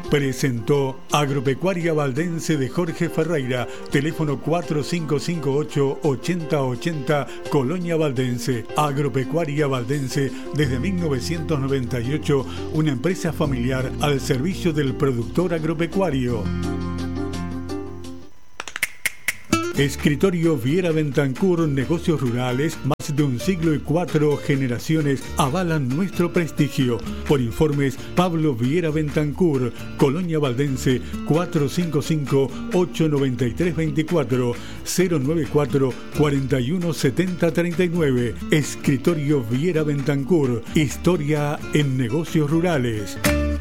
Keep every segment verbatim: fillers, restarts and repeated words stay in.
Presentó Agropecuaria Valdense de Jorge Ferreira, teléfono cuatro cinco cinco ocho, ochenta ochenta, Colonia Valdense. Agropecuaria Valdense desde mil novecientos noventa y ocho, una empresa familiar al servicio del productor agropecuario. Escritorio Viera Bentancur, negocios rurales, más de un siglo y cuatro generaciones avalan nuestro prestigio. Por informes, Pablo Viera Bentancur, Colonia Valdense, cuatro cinco cinco, ocho nueve tres, dos cuatro, cero nueve cuatro, cuatro uno siete cero tres nueve. Escritorio Viera Bentancur, historia en negocios rurales.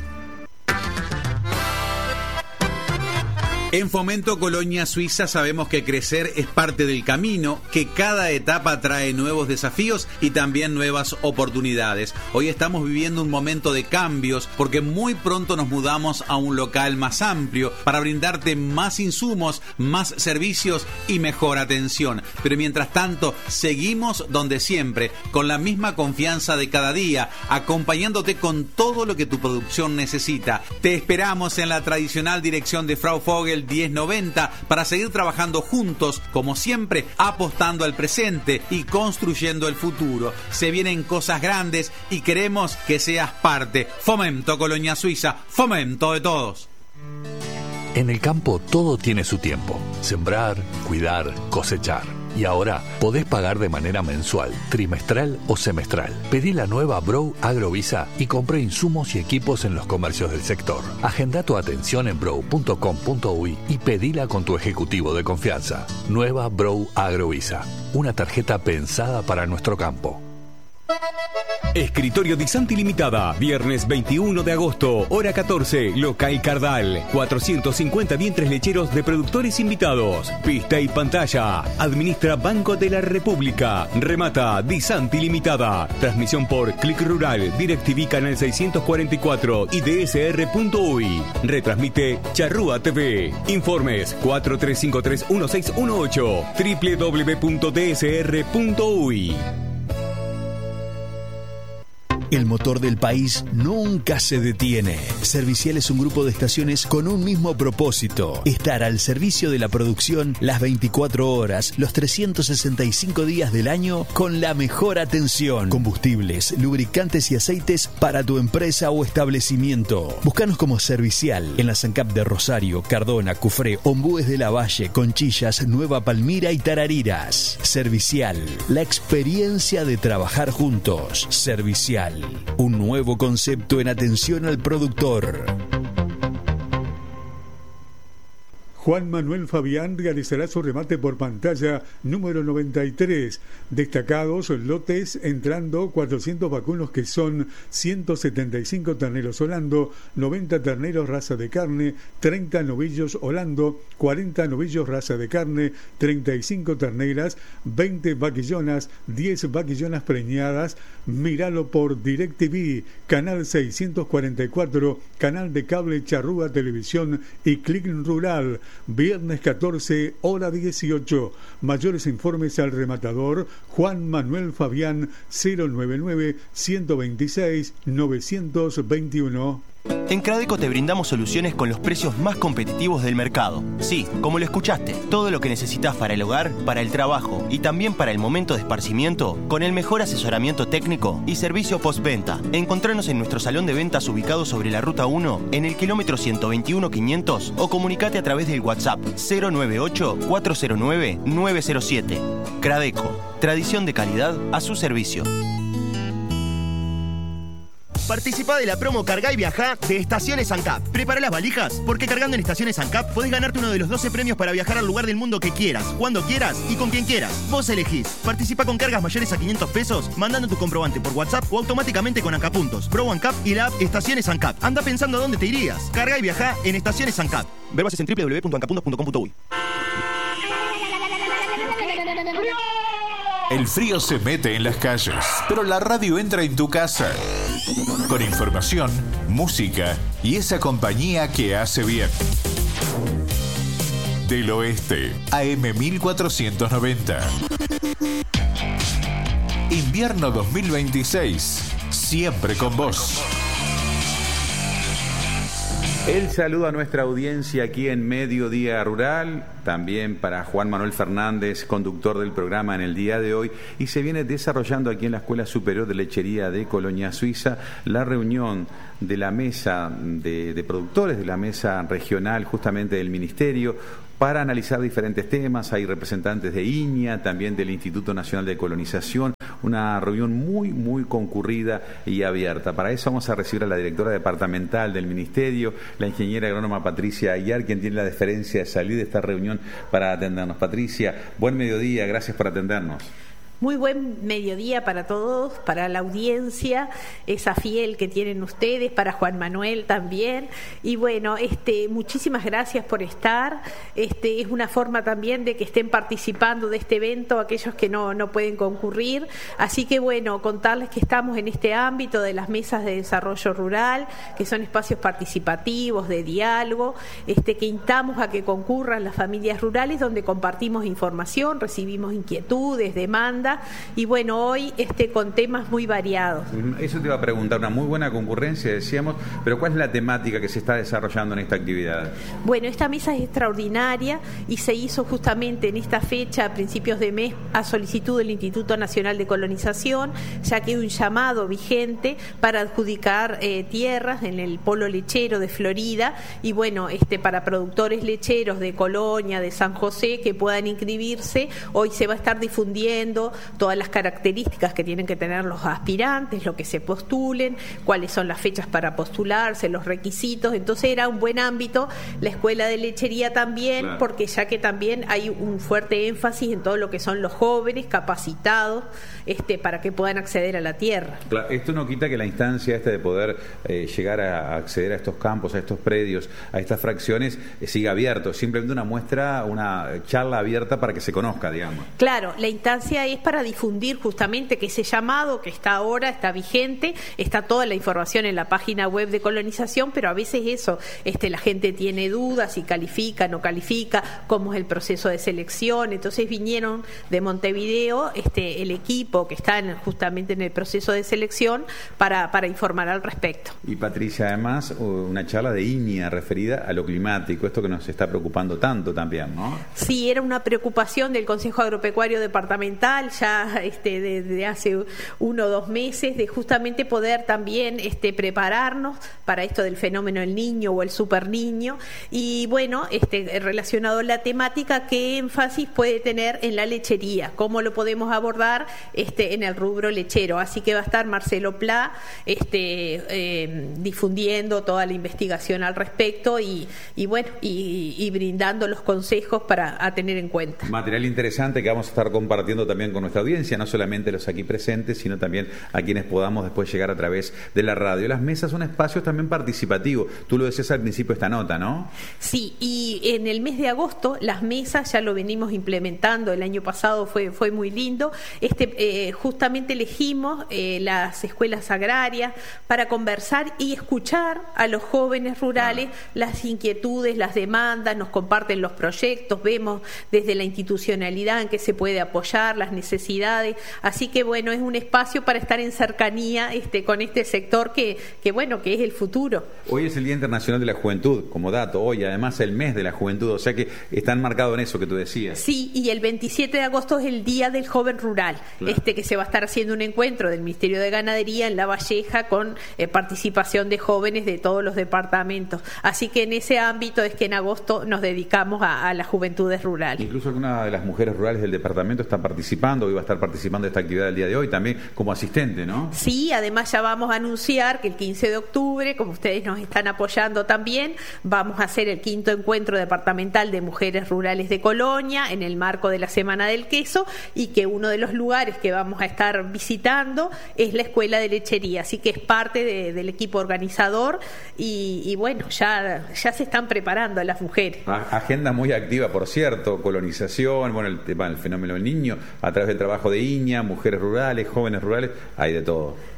En Fomento Colonia Suiza sabemos que crecer es parte del camino, que cada etapa trae nuevos desafíos y también nuevas oportunidades. Hoy estamos viviendo un momento de cambios porque muy pronto nos mudamos a un local más amplio para brindarte más insumos, más servicios y mejor atención. Pero mientras tanto, seguimos donde siempre, con la misma confianza de cada día, acompañándote con todo lo que tu producción necesita. Te esperamos en la tradicional dirección de Frau Vogel diez noventa para seguir trabajando juntos, como siempre, apostando al presente y construyendo el futuro. Se vienen cosas grandes y queremos que seas parte. Fomento Colonia Suiza, fomento de todos. En el campo todo tiene su tiempo. Sembrar, cuidar, cosechar. Y ahora podés pagar de manera mensual, trimestral o semestral. Pedí la nueva Brow Agrovisa y compré insumos y equipos en los comercios del sector. Agenda tu atención en brow punto com punto uy y pedila con tu ejecutivo de confianza. Nueva Brow Agrovisa, una tarjeta pensada para nuestro campo. Escritorio Di Santi Limitada, viernes veintiuno de agosto, hora catorce, local Cardal, cuatrocientos cincuenta vientres lecheros de productores invitados, pista y pantalla, administra Banco de la República, remata Di Santi Limitada, transmisión por Click Rural, DirecTV Canal seiscientos cuarenta y cuatro y D S R punto uy, retransmite Charrúa T V, informes cuatro tres cinco tres uno seis uno ocho, doble u doble u doble u punto d s r punto uy. El motor del país nunca se detiene. Servicial es un grupo de estaciones con un mismo propósito: estar al servicio de la producción las veinticuatro horas, los trescientos sesenta y cinco días del año, con la mejor atención. Combustibles, lubricantes y aceites para tu empresa o establecimiento. Búscanos como Servicial en la SANCAP de Rosario, Cardona, Cufré, Ombúes de la Valle, Conchillas, Nueva Palmira y Tarariras. Servicial, la experiencia de trabajar juntos. Servicial, un nuevo concepto en atención al productor. Juan Manuel Fabián realizará su remate por pantalla número noventa y tres. Destacados lotes entrando cuatrocientos vacunos que son ciento setenta y cinco terneros holando, noventa terneros raza de carne, treinta novillos holando, cuarenta novillos raza de carne, treinta y cinco terneras, veinte vaquillonas, diez vaquillonas preñadas. Míralo por DirecTV, canal seiscientos cuarenta y cuatro, canal de cable Charrúa Televisión y Click Rural. Viernes catorce, hora dieciocho. Mayores informes al rematador Juan Manuel Fabián, cero nueve nueve, ciento veintiséis, novecientos veintiuno. En Cradeco te brindamos soluciones con los precios más competitivos del mercado. Sí, como lo escuchaste, todo lo que necesitas para el hogar, para el trabajo y también para el momento de esparcimiento, con el mejor asesoramiento técnico y servicio postventa. Encontranos en nuestro salón de ventas ubicado sobre la Ruta uno, en el kilómetro ciento veintiuno quinientos, o comunicate a través del WhatsApp cero nueve ocho, cuatro cero nueve, nueve cero siete. Cradeco, tradición de calidad a su servicio. Participa de la promo Cargá y Viajá de Estaciones ANCAP. Prepara las valijas, porque cargando en Estaciones ANCAP podés ganarte uno de los doce premios para viajar al lugar del mundo que quieras, cuando quieras y con quien quieras. Vos elegís. Participa con cargas mayores a quinientos pesos, mandando tu comprobante por WhatsApp o automáticamente con ANCAP Puntos, Pro ANCAP y la app Estaciones ANCAP. Anda pensando a dónde te irías. Cargá y Viajá en Estaciones ANCAP. Ver bases en doble u doble u doble u punto ancapuntos punto com punto uy. El frío se mete en las calles, pero la radio entra en tu casa. Con información, música y esa compañía que hace bien. Del Oeste, A M mil cuatrocientos noventa. Invierno dos mil veintiséis, siempre con vos. El saludo a nuestra audiencia aquí en Mediodía Rural, también para Juan Manuel Fernández, conductor del programa en el día de hoy, y se viene desarrollando aquí en la Escuela Superior de Lechería de Colonia Suiza la reunión de la mesa de, de productores, de la mesa regional justamente del Ministerio, para analizar diferentes temas. Hay representantes de I N A, también del Instituto Nacional de Colonización, una reunión muy, muy concurrida y abierta. Para eso vamos a recibir a la directora departamental del Ministerio, la ingeniera agrónoma Patricia Aguiar, quien tiene la deferencia de salir de esta reunión para atendernos. Patricia, buen mediodía, gracias por atendernos. Muy buen mediodía para todos, para la audiencia, esa fiel que tienen ustedes, para Juan Manuel también. Y bueno, este, muchísimas gracias por estar. Este, es una forma también de que estén participando de este evento aquellos que no, no pueden concurrir. Así que bueno, contarles que estamos en este ámbito de las mesas de desarrollo rural, que son espacios participativos, de diálogo, este, que instamos a que concurran las familias rurales, donde compartimos información, recibimos inquietudes, demandas. Y bueno, hoy este con temas muy variados. Eso te iba a preguntar, una muy buena concurrencia, decíamos, pero ¿cuál es la temática que se está desarrollando en esta actividad? Bueno, esta mesa es extraordinaria y se hizo justamente en esta fecha, a principios de mes, a solicitud del Instituto Nacional de Colonización, ya que hay un llamado vigente para adjudicar eh, tierras en el polo lechero de Florida, y bueno, este para productores lecheros de Colonia, de San José, que puedan inscribirse. Hoy se va a estar difundiendo todas las características que tienen que tener los aspirantes, lo que se postulen, cuáles son las fechas para postularse, los requisitos. Entonces era un buen ámbito la escuela de lechería también, claro, porque ya que también hay un fuerte énfasis en todo lo que son los jóvenes capacitados este, para que puedan acceder a la tierra. Claro, esto no quita que la instancia esta de poder eh, llegar a acceder a estos campos, a estos predios, a estas fracciones, eh, siga abierto, simplemente una muestra, una charla abierta para que se conozca, digamos. Claro, la instancia es para difundir justamente que ese llamado que está ahora, está vigente, está toda la información en la página web de Colonización, pero a veces eso, este, la gente tiene dudas, si califica, no califica, cómo es el proceso de selección. Entonces vinieron de Montevideo este, el equipo que está en, justamente en el proceso de selección para, para informar al respecto. Y Patricia, además, una charla de I N A referida a lo climático, esto que nos está preocupando tanto también, ¿no? Sí, era una preocupación del Consejo Agropecuario Departamental, ya este, desde de hace uno o dos meses, de justamente poder también este, prepararnos para esto del fenómeno del niño o el super niño. Y bueno, este, relacionado a la temática, ¿qué énfasis puede tener en la lechería? ¿Cómo lo podemos abordar este, en el rubro lechero? Así que va a estar Marcelo Pla este, eh, difundiendo toda la investigación al respecto y, y bueno, y, y brindando los consejos para a tener en cuenta. Material interesante que vamos a estar compartiendo también con nuestra audiencia, no solamente los aquí presentes, sino también a quienes podamos después llegar a través de la radio. Las mesas son espacios también participativos. Tú lo decías al principio de esta nota, ¿no? Sí, y en el mes de agosto las mesas ya lo venimos implementando. El año pasado fue fue muy lindo. Este eh, justamente elegimos eh, las escuelas agrarias para conversar y escuchar a los jóvenes rurales ah. las inquietudes, las demandas, nos comparten los proyectos, vemos desde la institucionalidad en que se puede apoyar, las necesidades. Así que bueno, es un espacio para estar en cercanía este, con este sector que, que bueno, que es el futuro. Hoy es el Día Internacional de la Juventud, como dato, hoy además el mes de la juventud, o sea que están marcados en eso que tú decías. Sí, y el veintisiete de agosto es el Día del Joven Rural, claro, este que se va a estar haciendo un encuentro del Ministerio de Ganadería en La Valleja con eh, participación de jóvenes de todos los departamentos. Así que en ese ámbito es que en agosto nos dedicamos a, a las juventudes rurales. Incluso alguna de las mujeres rurales del departamento está participando, y va a estar participando de esta actividad del día de hoy también como asistente, ¿no? Sí, además ya vamos a anunciar que el quince de octubre, como ustedes nos están apoyando también, vamos a hacer el quinto encuentro departamental de mujeres rurales de Colonia en el marco de la Semana del Queso, y que uno de los lugares que vamos a estar visitando es la Escuela de Lechería, así que es parte de, del equipo organizador y, y bueno, ya, ya se están preparando las mujeres. Agenda muy activa, por cierto, colonización, bueno, el tema del fenómeno del niño, a través del trabajo de I N A, mujeres rurales, jóvenes rurales, hay de todo.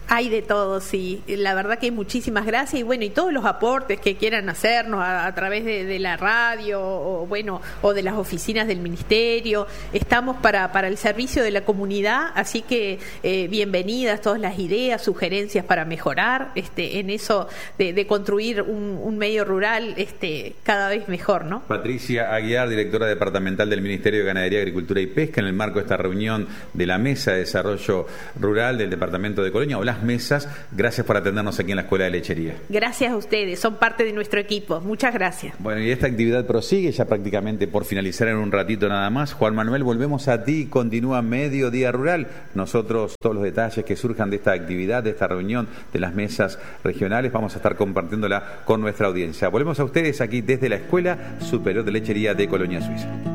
Hay de todo, sí. La verdad que muchísimas gracias y bueno, y todos los aportes que quieran hacernos a, a través de, de la radio o bueno, o de las oficinas del ministerio. Estamos para, para el servicio de la comunidad, así que eh, bienvenidas todas las ideas, sugerencias para mejorar este, en eso de, de construir un, un medio rural este, cada vez mejor, ¿no? Patricia Aguiar, directora departamental del Ministerio de Ganadería, Agricultura y Pesca, en el marco de esta reunión de la Mesa de Desarrollo Rural del Departamento de Colonia, o las mesas, gracias por atendernos aquí en la Escuela de Lechería. Gracias a ustedes, son parte de nuestro equipo. Muchas gracias. Bueno, y esta actividad prosigue ya prácticamente por finalizar en un ratito nada más. Juan Manuel, volvemos a ti, continúa Mediodía Rural. Nosotros, todos los detalles que surjan de esta actividad, de esta reunión de las mesas regionales, vamos a estar compartiéndola con nuestra audiencia. Volvemos a ustedes aquí desde la Escuela Superior de Lechería de Colonia Suiza.